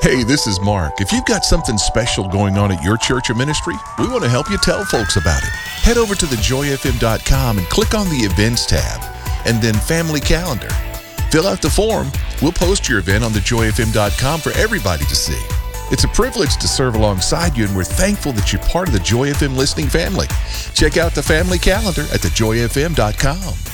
Hey, this is Mark. If you've got something special going on at your church or ministry, we want to help you tell folks about it. Head over to thejoyfm.com and click on the Events tab, and then Family Calendar. Fill out the form. We'll post your event on thejoyfm.com for everybody to see. It's a privilege to serve alongside you, and we're thankful that you're part of the Joy FM listening family. Check out the Family Calendar at thejoyfm.com.